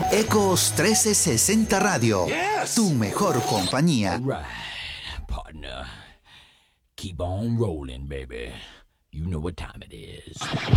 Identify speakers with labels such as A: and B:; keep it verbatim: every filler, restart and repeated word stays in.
A: Ecos trescientos sesenta Radio.
B: Yes.
A: Tu mejor compañía.
B: All right, partner. Keep on rolling, baby. You know what time it is.